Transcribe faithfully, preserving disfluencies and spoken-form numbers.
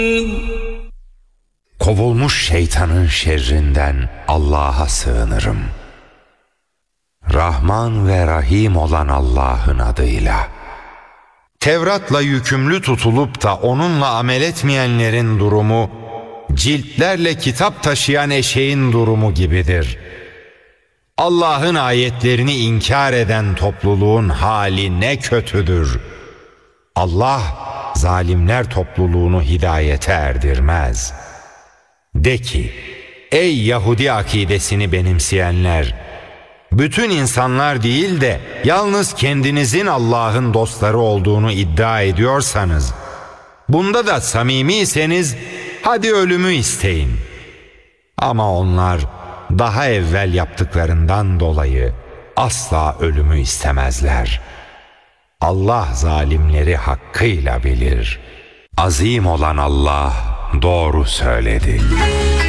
Kovulmuş şeytanın şerrinden Allah'a sığınırım. Rahman ve Rahim olan Allah'ın adıyla. Tevrat'la yükümlü tutulup da onunla amel etmeyenlerin durumu, ciltlerle kitap taşıyan eşeğin durumu gibidir. Allah'ın ayetlerini inkar eden topluluğun hali ne kötüdür. Allah zalimler topluluğunu hidayete erdirmez. De ki, ey Yahudi akidesini benimseyenler, bütün insanlar değil de yalnız kendinizin Allah'ın dostları olduğunu iddia ediyorsanız, bunda da samimiyseniz hadi ölümü isteyin. Ama onlar daha evvel yaptıklarından dolayı asla ölümü istemezler. Allah zalimleri hakkıyla bilir. Azim olan Allah doğru söyledi.